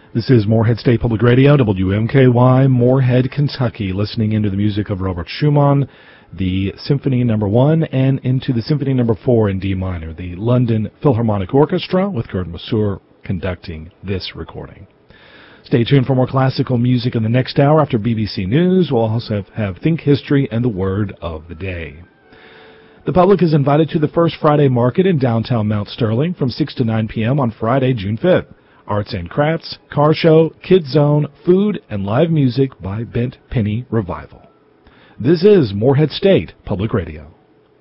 This is Morehead State Public Radio, WMKY, Morehead, Kentucky, listening into the music of Robert Schumann, the Symphony No. 1, and into the Symphony No. 4 in D minor, the London Philharmonic Orchestra, with Gerd Masur conducting this recording. Stay tuned for more classical music in the next hour. After BBC News, we'll also have Think History and the Word of the Day. The public is invited to the First Friday Market in downtown Mount Sterling from 6 to 9 p.m. on Friday, June 5th. Arts and crafts, car show, kids zone, food, and live music by Bent Penny Revival. This is Morehead State Public Radio.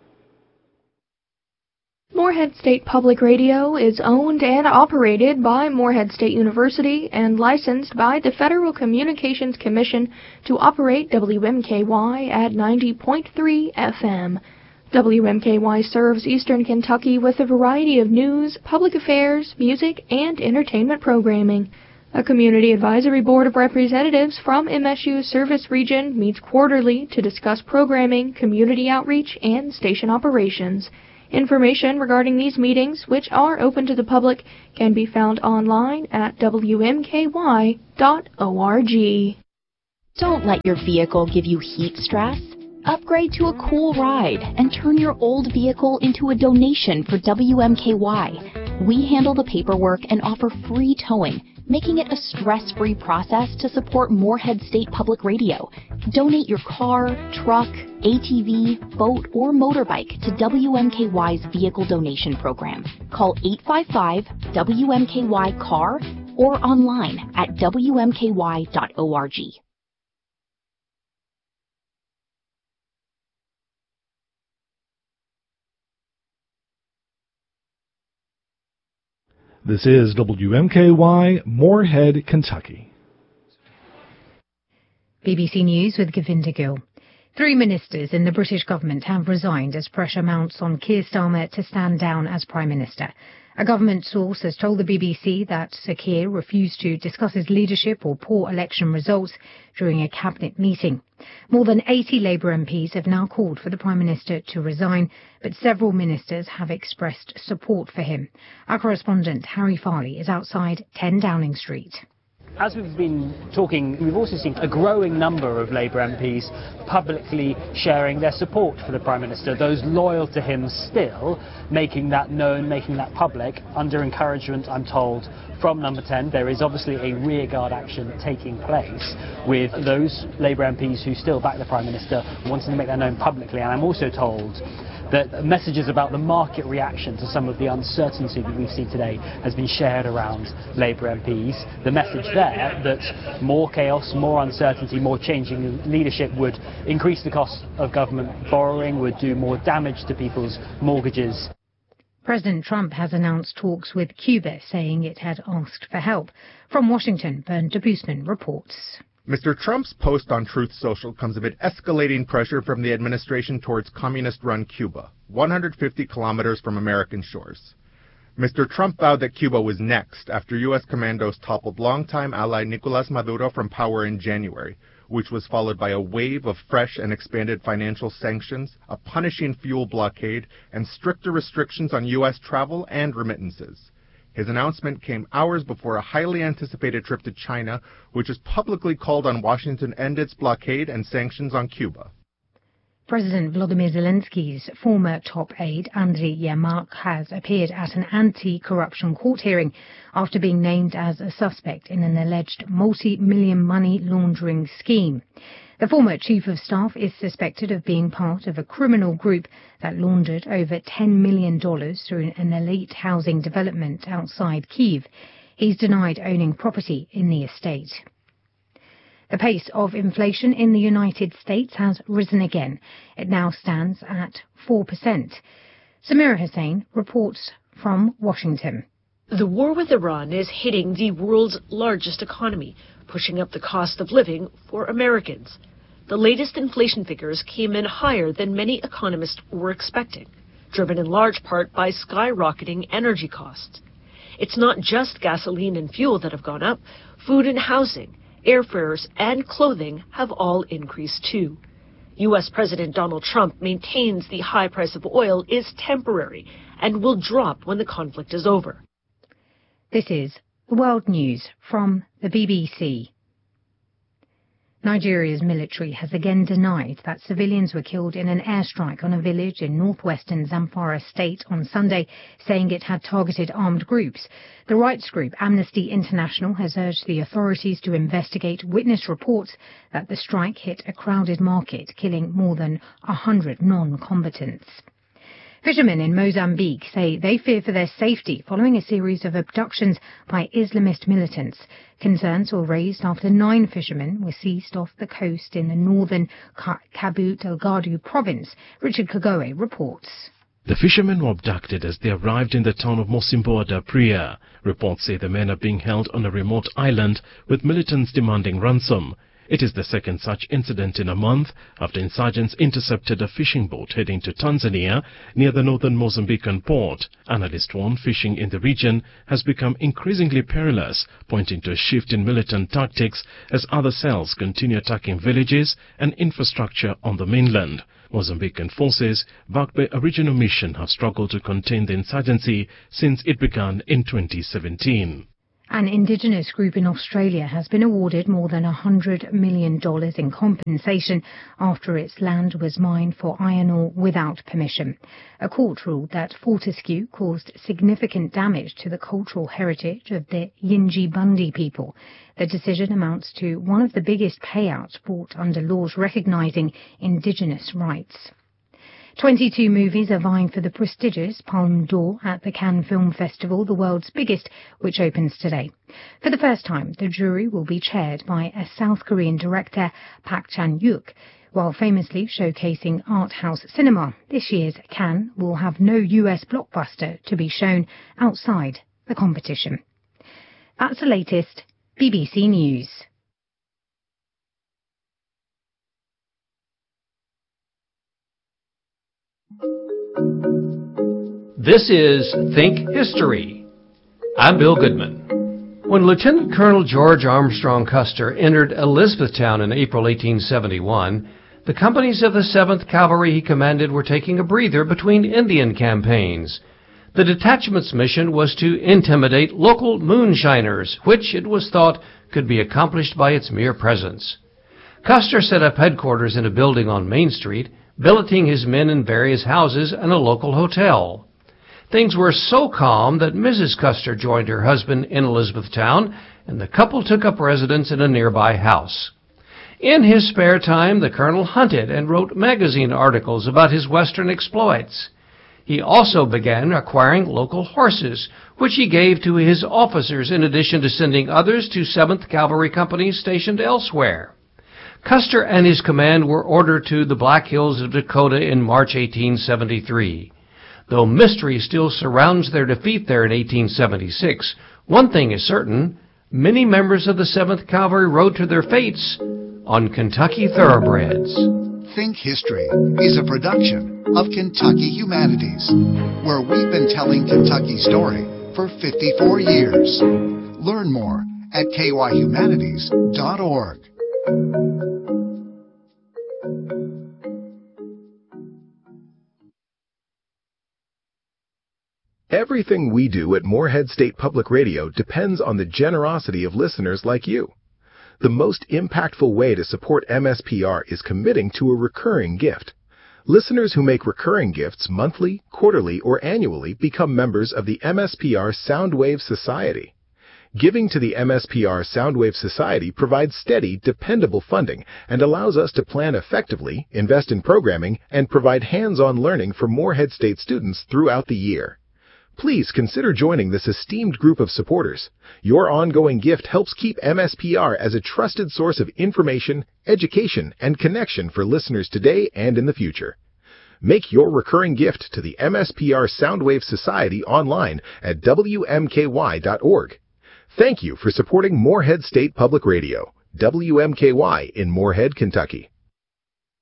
Morehead State Public Radio is owned and operated by Morehead State University and licensed by the Federal Communications Commission to operate WMKY at 90.3 FM. WMKY serves Eastern Kentucky with a variety of news, public affairs, music, and entertainment programming. A Community Advisory Board of Representatives from MSU's service region meets quarterly to discuss programming, community outreach, and station operations. Information regarding these meetings, which are open to the public, can be found online at wmky.org. Don't let your vehicle give you heat stress. Upgrade to a cool ride and turn your old vehicle into a donation for WMKY. We handle the paperwork and offer free towing, making it a stress-free process to support Morehead State Public Radio. Donate your car, truck, ATV, boat, or motorbike to WMKY's Vehicle Donation Program. Call 855-WMKY-CAR or online at WMKY.org. This is WMKY, Morehead, Kentucky. BBC News with Govinda Gill. 3 ministers in the British government have resigned as pressure mounts on Keir Starmer to stand down as Prime Minister. A government source has told the BBC that Sir Keir refused to discuss his leadership or poor election results during a cabinet meeting. More than 80 Labour MPs have now called for the Prime Minister to resign, but several ministers have expressed support for him. Our correspondent Harry Farley is outside 10 Downing Street. As we've been talking, we've also seen a growing number of Labour MPs publicly sharing their support for the Prime Minister, those loyal to him still, making that known, making that public, under encouragement, I'm told, from Number 10. There is obviously a rearguard action taking place with those Labour MPs who still back the Prime Minister wanting to make that known publicly, and I'm also told that messages about the market reaction to some of the uncertainty that we've seen today has been shared around Labour MPs. The message there that more chaos, more uncertainty, more changing leadership would increase the cost of government borrowing, would do more damage to people's mortgages. President Trump has announced talks with Cuba, saying it had asked for help. From Washington, Bernd Debusman reports. Mr. Trump's post on Truth Social comes amid escalating pressure from the administration towards communist-run Cuba, 150 kilometers from American shores. Mr. Trump vowed that Cuba was next after U.S. commandos toppled longtime ally Nicolas Maduro from power in January, which was followed by a wave of fresh and expanded financial sanctions, a punishing fuel blockade, and stricter restrictions on U.S. travel and remittances. His announcement came hours before a highly anticipated trip to China, which has publicly called on Washington to end its blockade and sanctions on Cuba. President Volodymyr Zelensky's former top aide, Andriy Yermak, has appeared at an anti-corruption court hearing after being named as a suspect in an alleged multi-million money laundering scheme. The former chief of staff is suspected of being part of a criminal group that laundered over $10 million through an elite housing development outside Kyiv. He's denied owning property in the estate. The pace of inflation in the United States has risen again. It now stands at 4%. Samira Hussain reports from Washington. The war with Iran is hitting the world's largest economy, pushing up the cost of living for Americans. The latest inflation figures came in higher than many economists were expecting, driven in large part by skyrocketing energy costs. It's not just gasoline and fuel that have gone up. Food and housing, airfares, and clothing have all increased too. U.S. President Donald Trump maintains the high price of oil is temporary and will drop when the conflict is over. This is World News from the BBC. Nigeria's military has again denied that civilians were killed in an airstrike on a village in northwestern Zamfara state on Sunday, saying it had targeted armed groups. The rights group Amnesty International has urged the authorities to investigate witness reports that the strike hit a crowded market, killing more than 100 non-combatants. Fishermen in Mozambique say they fear for their safety following a series of abductions by Islamist militants. Concerns were raised after 9 fishermen were seized off the coast in the northern Cabo Delgado province. Richard Kagoe reports. The fishermen were abducted as they arrived in the town of Mocimboa da Praia. Reports say the men are being held on a remote island with militants demanding ransom. It is the second such incident in a month after insurgents intercepted a fishing boat heading to Tanzania near the northern Mozambican port. Analysts warn fishing in the region has become increasingly perilous, pointing to a shift in militant tactics as other cells continue attacking villages and infrastructure on the mainland. Mozambican forces, backed by a regional mission, have struggled to contain the insurgency since it began in 2017. An indigenous group in Australia has been awarded more than $100 million in compensation after its land was mined for iron ore without permission. A court ruled that Fortescue caused significant damage to the cultural heritage of the Yindjibarndi people. The decision amounts to one of the biggest payouts brought under laws recognising indigenous rights. 22 movies are vying for the prestigious Palme d'Or at the Cannes Film Festival, the world's biggest, which opens today. For the first time, the jury will be chaired by a South Korean director, Park Chan-wook. While famously showcasing art house cinema, this year's Cannes will have no US blockbuster to be shown outside the competition. That's the latest BBC News. This is Think History. I'm Bill Goodman. When Lieutenant Colonel George Armstrong Custer entered Elizabethtown in April 1871, the companies of the 7th Cavalry he commanded were taking a breather between Indian campaigns. The detachment's mission was to intimidate local moonshiners, which, it was thought, could be accomplished by its mere presence. Custer set up headquarters in a building on Main Street, billeting his men in various houses and a local hotel. Things were so calm that Mrs. Custer joined her husband in Elizabethtown, and the couple took up residence in a nearby house. In his spare time, the colonel hunted and wrote magazine articles about his western exploits. He also began acquiring local horses, which he gave to his officers in addition to sending others to 7th Cavalry companies stationed elsewhere. Custer and his command were ordered to the Black Hills of Dakota in March 1873. Though mystery still surrounds their defeat there in 1876, one thing is certain: many members of the 7th Cavalry rode to their fates on Kentucky thoroughbreds. Think History is a production of Kentucky Humanities, where we've been telling Kentucky's story for 54 years. Learn more at kyhumanities.org. Everything we do at Morehead State Public Radio depends on the generosity of listeners like you. The most impactful way to support MSPR is committing to a recurring gift. Listeners who make recurring gifts monthly, quarterly, or annually become members of the MSPR Soundwave Society. Giving to the MSPR Soundwave Society provides steady, dependable funding and allows us to plan effectively, invest in programming, and provide hands-on learning for Morehead State students throughout the year. Please consider joining this esteemed group of supporters. Your ongoing gift helps keep MSPR as a trusted source of information, education, and connection for listeners today and in the future. Make your recurring gift to the MSPR Soundwave Society online at WMKY.org. Thank you for supporting Morehead State Public Radio, WMKY in Morehead, Kentucky.